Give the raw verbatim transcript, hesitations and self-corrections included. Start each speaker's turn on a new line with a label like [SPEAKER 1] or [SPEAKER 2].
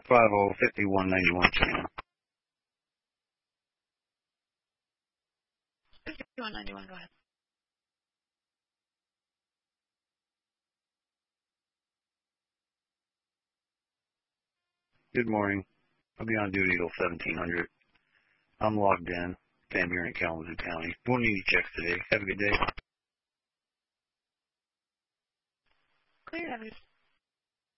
[SPEAKER 1] five oh fifty-one ninety-one channel.
[SPEAKER 2] fifty-one ninety-one, go ahead.
[SPEAKER 1] Good morning. I'll be on duty till seventeen hundred. I'm logged in. Van Buren, Kalamazoo County. Won't need any checks today. Have a good day.
[SPEAKER 2] Clear, have a good